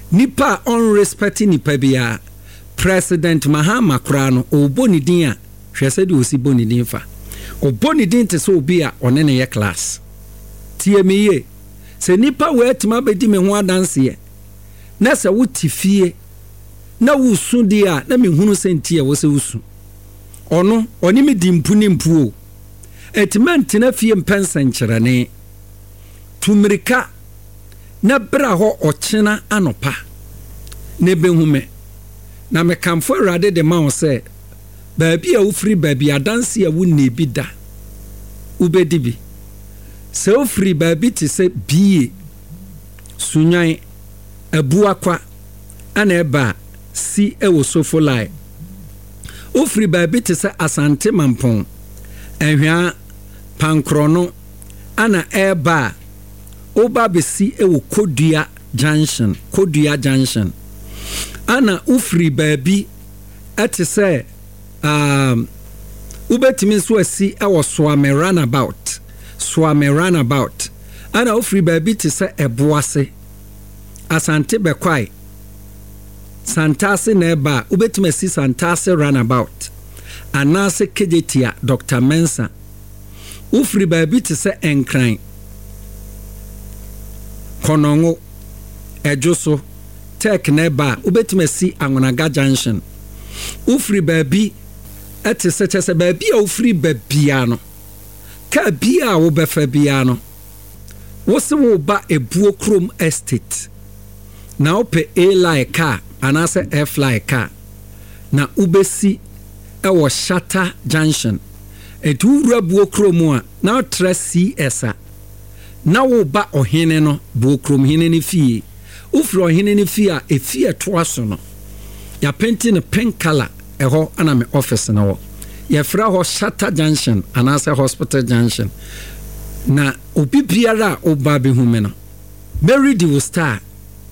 nipa on respect nipa bia President Mahama Kurano oboni din a hwese de osi boni din fa oboni din te so obi a one ne ye class tie me ye se nipa wetima bedi me ho adanse ye na se wuti fie na wusu di a na me hunu senti e wo se wusu ono oni me di mpu ni mpu o etimenti na fie mpensa nkyerane tumirika na bra ho ochena anopa ne behume na me kamfo Awurade de ma wo se baabi a ufiri baabi adanse a wunni bi da ubedi bi se ufiri baabi te se bie sunyan abuakwa ana eba si ewo sofolai ufiri baabi te se Asante Mampon ehwa pankrono ana eba oba be si ewo Kodua Junction ana ufiri baabi ate se ubetimi so asi ewo Swame roundabout ana ufiri baabi te se Eboase Asante Bekwai Santase neba ubetimi asi Santase roundabout anase Kejetia Dr. Mensa ufiri baabi te se Enkran Konongo Ejoso Tek neba ubetimi asi Angonaga Junction ufiri baabi ete se chese baabi a ufiri baabia no ka bia wo befa bia no wo se wo ba Ebuo Krom Estate na ope A-line car anase F-line car na ubesi ewo Shatta Junction etu wura Buo Krom a na tra CS a na wo ba ohene no Buo Krom hene ne fie ufiri ohene ne fie a efie to aso no ya painting a pink color eho ana me office na wo ya fra ho Shatta Junction anase Hospital Junction na obi biara oba be hu me no Mary di wo star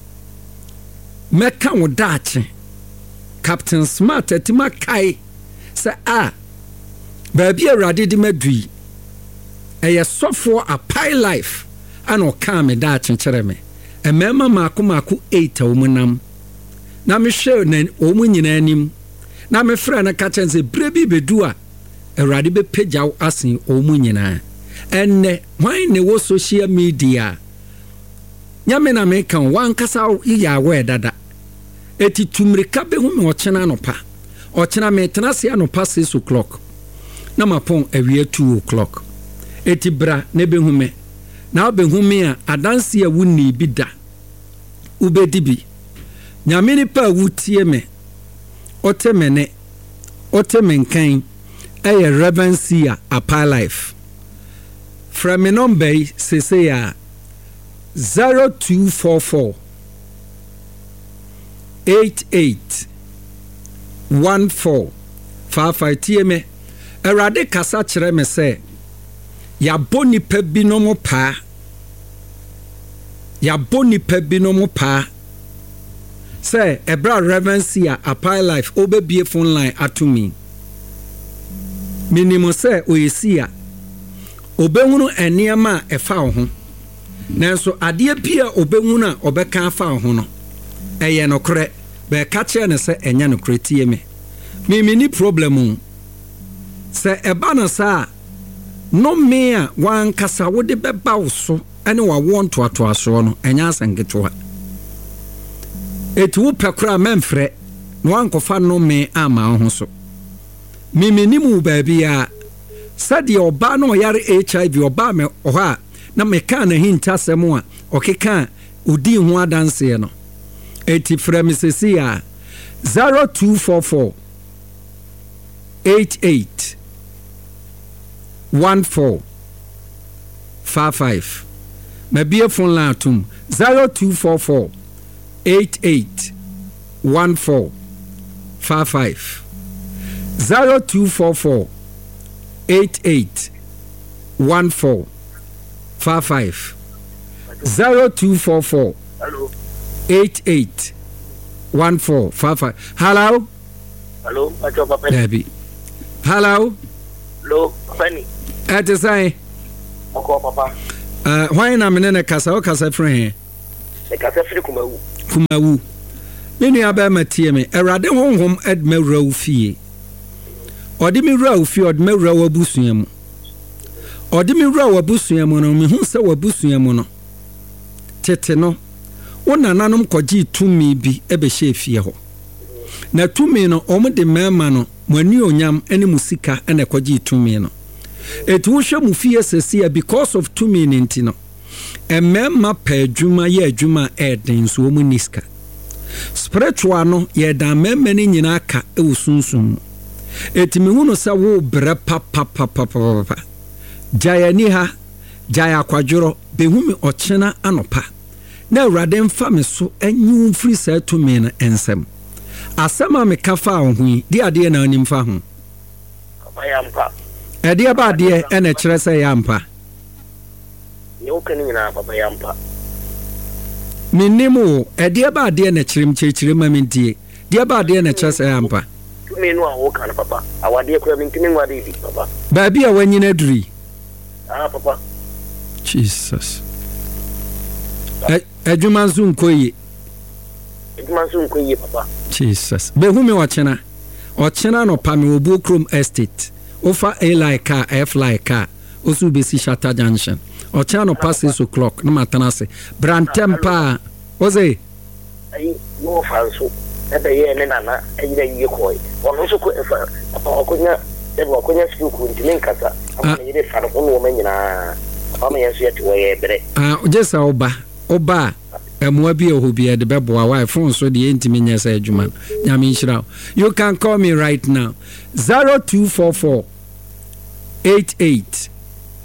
meka wo daache Captain Smart atima kai se a baabi Awurade di madui eye sofo a pie life ana o ka me daache kire me emema mako 8 omunam na me hwe na omu nyina anim na me fra na ka chense brebi bedu a Awurade be pagyaw asen omu nyina enne hwan ne wo social media nyame na me kan wan kasa iya we dada eti tumirika be hu me ochena anopa ochena me tena se anopa 6 o'clock na mapon awie 2 o'clock eti bra ne be hu me na be hu me a adanse a wunni bi da ubedi bi nyame ni pa wutie me otemene otemenkan eye revency a pa life from me number say ya 0244 881455 tieme Awurade kasa kire me se ya boni pa bi no mo pa say ebra revency a pie life obebie phone line atumi minimo say oyesia obehunu eniama efa ho nanso ade bia obehunu a obeka afa ho no eye no kre be ka che ne se enya no kre tie me ni problem se eba na sa no me a wan kasa wo de beba wo so ene wa won to aso no enya asangeto etu pekra memfre no ankofa no me ama ho so ni mu baabia sade oba no yare HIV oba me oha na me kan na hinta semo a okeka odi ho adanse no eti frame sesi a 0244 881455 mabie phone line atum 0244 881455 0244 881455 0244 881455 hello Papa Debbie hello Fanny at say Papa why na me na kasa o kasa free e kasa free kuma kumawu menu abema tie me erade honhom edmewra ufie odimewra ufie odimewra wabusuamu odimewra wabusuamu no mehu se wabusuamu no tete no wonananom koji tumi bi ebehye fie ho na tumi no omde mema no mwani onyam ene musika ene koji tumi no etu hwe mu fie sesia because of tumi ninti no emema pa adwuma ye adwuma eden so mu niska spiritual no ye da mema ni nyina ka ewusunsun etimi hu no sa wo bre papa jaya ni ha jaya kwadworo behumi ochena anopa na awurade mfa me so anyu free sa tumi na ensem asema me kafa ho di ade na anim fa ho yampa ade ba ade ene kire se yampa ye o kan nyina papa yampa minimo ade ba ade na kire mamintie di ba ade na kire se yampa tumi no a wo kan papa awade ko mintini ngwade di papa ba bia wanyina duri papa Jesus adwuma zun koyi papa Jesus behumi ochena no pa me obu Chrome Estate ofa A like car F like car osu besi Shatter Junction ochena no past 6 o'clock no matana se Brantempa oze ai no fanso ebe ye ne nana ayira yiye koyi ono so ko efa papa okonya ebe okonya school ku ntimi nkasa ama yire fa no no manyina ama yeso yete wo ye bere ojesa oba emwa bi ohobia de beboa wa phone so de ntimi nyesa adwuma nyame nhyira. You can call me right now 0244 88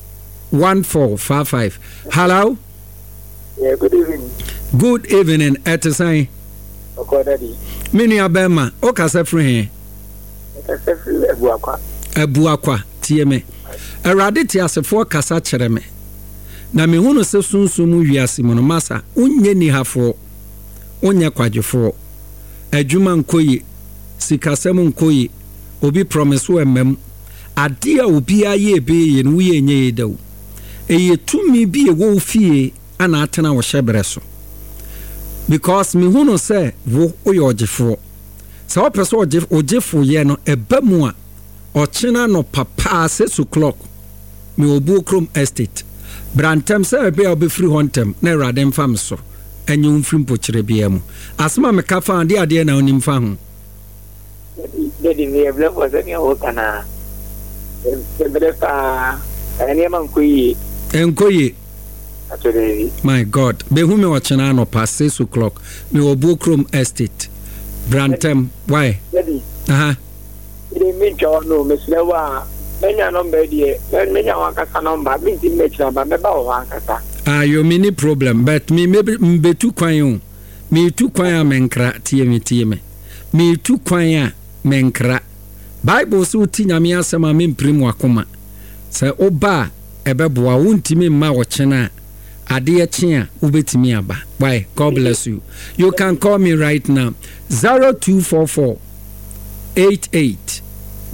1455. Hello. Yeah, good evening. Good evening Etesan. Okodadi. Mini abema o kasa free he. Kasa free Abuakwa tie me. Awurade ti asefo kasa kyere me. Na me hunu se sunsumu wiase mu no masa unye ni hafo unye kwadwefo adwuma nkoyi sikasem nkoyi obi promise wo emem ade a obi aye be ye no ye nye yedaw eye tumi bi e wo fie ana atena wo hyebere so because me hunu se wo oyojefo se wo pese ojefo ye no eba mu a ochena no papa 6 o'clock me obu Chrome Estate Brantem se be obefri hontem na awurade mfa me so enyu mfri mpokyere bia mu asema me ka fa ade na onim fa ho dedi me bla for se o kana bele fa ene man kuyi enkoyi atore my god be hu me ochena no past 6 o'clock me obu Chrome Estate Brantem why dedi ile mi jo no me slewa menya number die menya wankasa number mi di mechira ba meba wankasa you mini problem but me betu kwan me tu kwan a menkra tie me me tu kwan a menkra Bible so ti nyame asema me mprim wakoma se oba ebeboa wontimi mma wo chena ade ye chia ubetimi aba why God bless you. You can call me right now 0244 88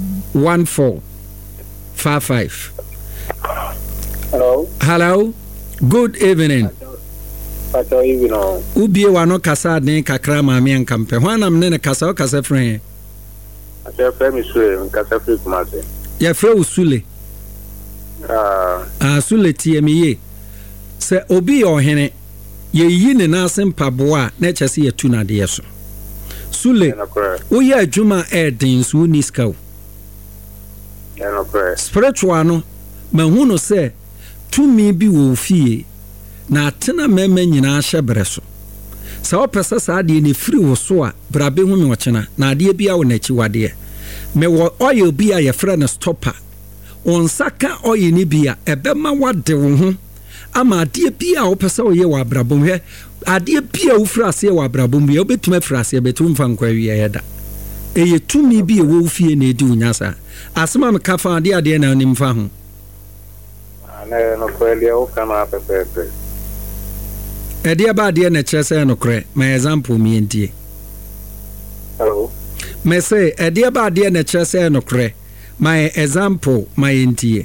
1455. Hello. Good evening. Good evening. Ubie wano kasa den kakra maami ankampe. Hwanam ne kasa o kasa friend. Ase friend mi sule, kasa friend kumase. Ya friend usule. Sule tie me ye. Se obi ohene ye yi ne na asempaboa na kyese ye tu na de yeso. Sule. Wo ye adwuma eden so niska. Spiritual no mahuno se tumi bi wo fie na atena mema nyina hyebere so sa opesa sa ade ne firi wo so a brabe hu me wochena na ade bia wo na chi wade me wo oil bia ye frɛ no stopper on saka oil ni bia ebema wade wo ho ama ade bia wo pesa wo ye wa brabom hwe ade bia wo firi ase wa brabom bia obetuma firi ase betum fa nkwa wie yeda eye tumi bi wo fie na edi unyasa asema me kafa ade na onim fa ho no kweli o kama pepepe ede ba ade na kyerese no kre my example mi entie hello me say ede ba ade na kyerese no kre my example my entie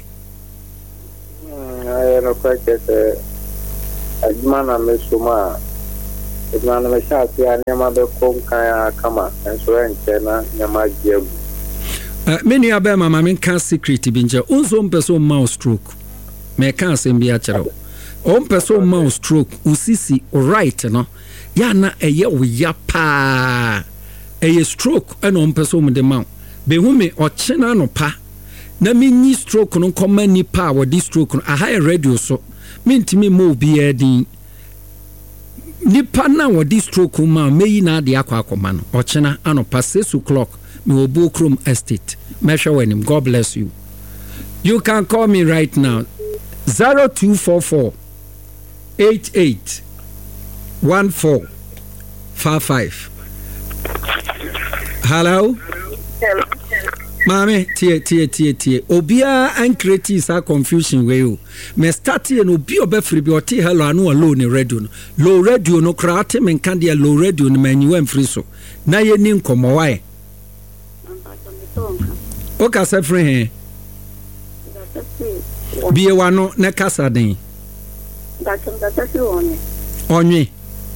no kwete ajuma na mesuma man me shot ya nyama be kom kan kama enso enche na nyama giagu many abem mama can secret bi nje unzo mpeso mouse stroke me can sem bi a chero on person mouse stroke usisi right no ya na eye wo ya pa eye stroke and on person de mouth be hu me o chena no pa na minyi stroke no koma ni pa wo di stroke no a high radio so mintimi mo bi edin nipa na wo di stroke ma meyi na de akwa no o chena anopa 6 o'clock me obo Chrome Estate measure when him. God bless you. You can call me right now 0244 88 1455. Hello. Mame, tie. Obia and create sa confusion we you. Me start here no bi obefri bi oti hello anu alone ni radio no. Low radio no krate men kan dia low radio no manu am free so. Na ye ni nkomo why. O ka se free he. Bi e wano na kasa den. Onye.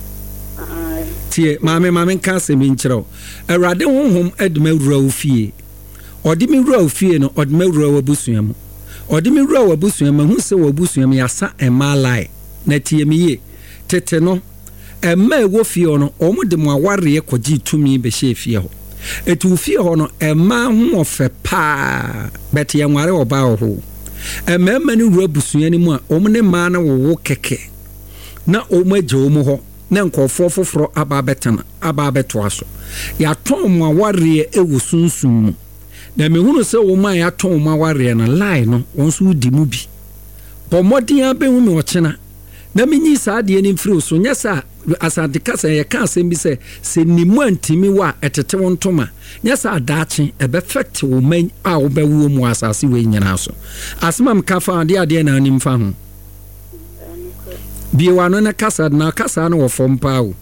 Tie mame kan se mi nkyerɛw. Awurade honhom aduma wura ofie. Odimi wura ofie no odima wura wabusuam. Odimi wura wabusuam hu se wabusuam yasa emalai na tie mi ye. Tete no ema ewo fie no omo de mo aware kɔgye tumi be hye fie ho. Etu fie ho no ema ho ofe pa beti enware oba ho. Ema ni wura busuam ni mu a omo ne ma na wo keke. Na omo agye omo ho na nkɔfo foforo aba betana aba betoaso. Ya ton mo aware ewo sunsun. Na mehunu se wo man ya ton mo aware na lie no wonso di mu bi. Pomodin abehu me ochena. Na menyi saa de ni mfiri so nyesa asante kasa ye ka asem bi se nimu antimi wa etete wontoma nyesa adaache ebe effect wo man a wo bewu mu asase we nyina so. Asmam kafa ade na anim fa ho. Bi wano na kasa na no wo fom pa wo.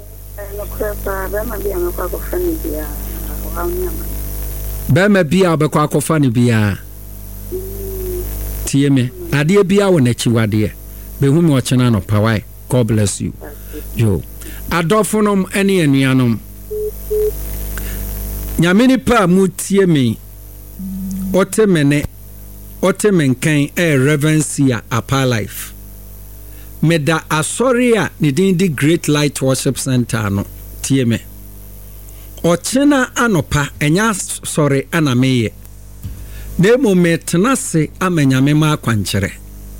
Bema bia obekwa akofa ne bia tie me ade bia wo na chiwade be hu me ochena no pawai. God bless you. Yo adofonom ene anuanom nyameni pa mu tie me otemene otemenkan reverencia apa life meda asoria ne din di Great Light Worship Center no tie me ochena anopa enya sore anameye nemo metnase amanyame ma akwankyere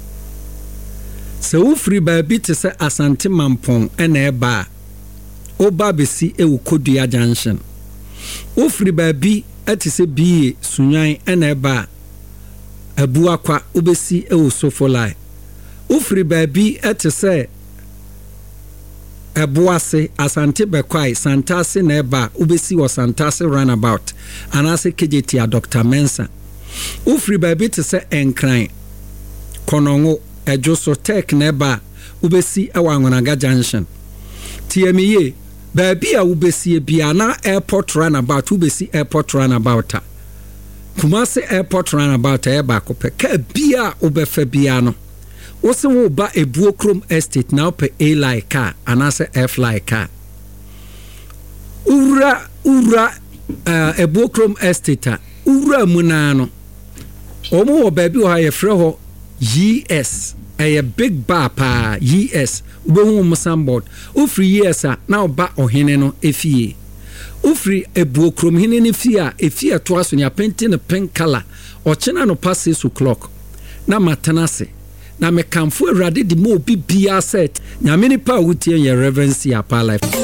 se ufri ba bi te se asante mampon ena eba oba besi ewu Kodua Junction ufri ba bi atise bi sunyan ena eba abuakwa obesi ewu Sofolai ufri ba bi atise Ebuase asante bekwai santase na eba ubesi wa santase runabout anase kejeti ya Dr. Mensa ufri baby te se enkran konongo ejoso tek na eba ubesi ewa Ngonaga Junction TME baby a ubesi bia na airport runabout ubesi airport runabout Kumasi airport runabout eba kope ka bia ubefe bia no Wose wo ba ebuo Chrome Estate na ope A-like car anase F-like car. Ura ebuo Chrome Estate ura munano. Omo wo baby wo ha ye frɛ ho YS. A big bar pa YS. Ubehu mo sandboard. Ufri YS na oba ohene no efie. Ufri ebuo Chrome hene ne efie to aso nya painting ne pink color. Ochena no pass 6 o'clock. Na matanase. Na me kamfo Awurade di mo bibia set nyame ni pa wutie ye reverence ya pa life